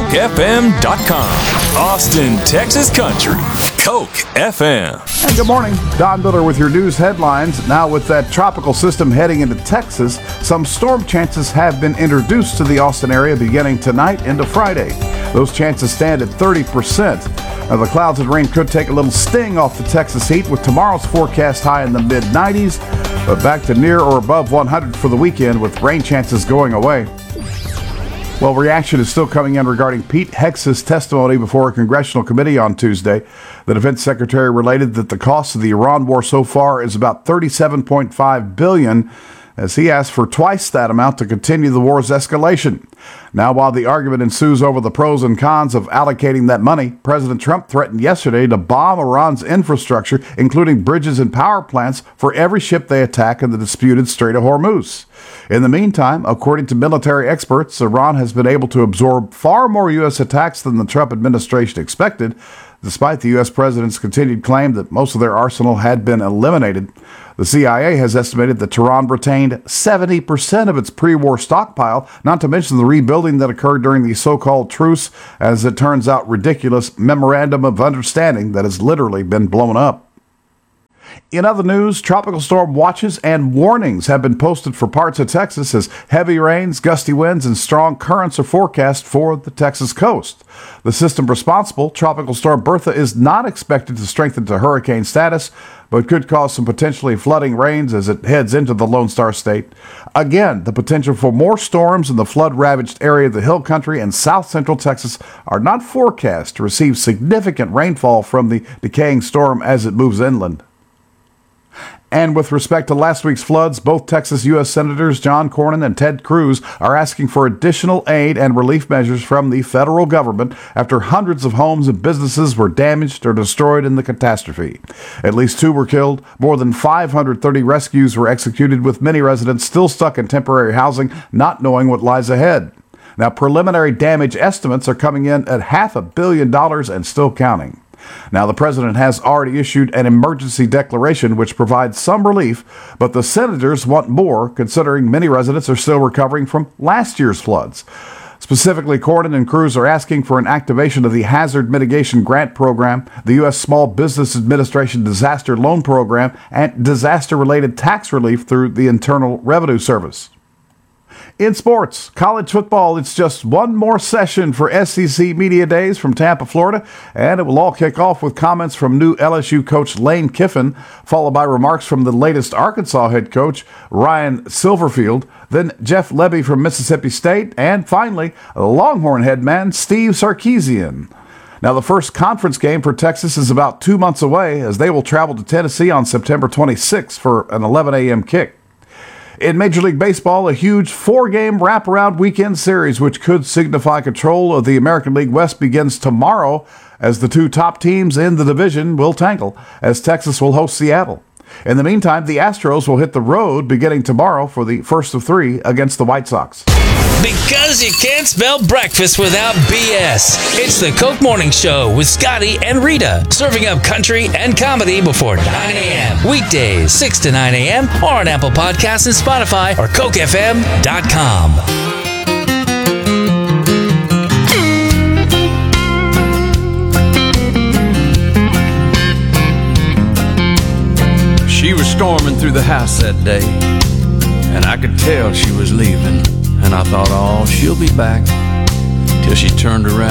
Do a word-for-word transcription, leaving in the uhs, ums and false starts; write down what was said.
Coke F M dot com. Austin, Texas Country. Coke F M. And good morning. Don Miller with your news headlines. Now, with that tropical system heading into Texas, some storm chances have been introduced to the Austin area beginning tonight into Friday. Those chances stand at thirty percent. Now, the clouds and rain could take a little sting off the Texas heat, with tomorrow's forecast high in the mid nineties, but back to near or above one hundred for the weekend, with rain chances going away. Well, reaction is still coming in regarding Pete Hegseth's testimony before a congressional committee on Tuesday. The defense secretary related that the cost of the Iran war so far is about thirty-seven point five billion dollars, as he asked for twice that amount to continue the war's escalation. Now, while the argument ensues over the pros and cons of allocating that money, President Trump threatened yesterday to bomb Iran's infrastructure, including bridges and power plants, for every ship they attack in the disputed Strait of Hormuz. In the meantime, according to military experts, Iran has been able to absorb far more U S attacks than the Trump administration expected, despite the U S president's continued claim that most of their arsenal had been eliminated. The C I A has estimated that Tehran retained seventy percent of its pre-war stockpile, not to mention the rebuilding that occurred during the so-called truce, as it turns out ridiculous memorandum of understanding that has literally been blown up. In other news, tropical storm watches and warnings have been posted for parts of Texas as heavy rains, gusty winds, and strong currents are forecast for the Texas coast. The system responsible, Tropical Storm Bertha, is not expected to strengthen to hurricane status, but could cause some potentially flooding rains as it heads into the Lone Star State. Again, the potential for more storms in the flood-ravaged area of the Hill Country and south central Texas are not forecast to receive significant rainfall from the decaying storm as it moves inland. And with respect to last week's floods, both Texas U S Senators John Cornyn and Ted Cruz are asking for additional aid and relief measures from the federal government after hundreds of homes and businesses were damaged or destroyed in the catastrophe. At least two were killed. More than five hundred thirty rescues were executed, with many residents still stuck in temporary housing, not knowing what lies ahead. Now, preliminary damage estimates are coming in at half a billion dollars and still counting. Now, the president has already issued an emergency declaration which provides some relief, but the senators want more, considering many residents are still recovering from last year's floods. Specifically, Cornyn and Cruz are asking for an activation of the Hazard Mitigation Grant Program, the U S Small Business Administration Disaster Loan Program, and disaster-related tax relief through the Internal Revenue Service. In sports, college football, it's just one more session for S E C Media Days from Tampa, Florida, and it will all kick off with comments from new L S U coach Lane Kiffin, followed by remarks from the latest Arkansas head coach Ryan Silverfield, then Jeff Lebby from Mississippi State, and finally, Longhorn head man Steve Sarkisian. Now, the first conference game for Texas is about two months away, as they will travel to Tennessee on September twenty-sixth for an eleven a.m. kick. In Major League Baseball, a huge four-game wraparound weekend series, which could signify control of the American League West, begins tomorrow, as the two top teams in the division will tangle, as Texas will host Seattle. In the meantime, the Astros will hit the road beginning tomorrow for the first of three against the White Sox. Because you can't spell breakfast without B S. It's the Coke Morning Show with Scotty and Rita, serving up country and comedy before nine a.m. Weekdays, six to nine a.m. or on Apple Podcasts and Spotify or Coke F M dot com. She was storming through the house that day, and I could tell she was leaving. And I thought, oh, she'll be back, till she turned around.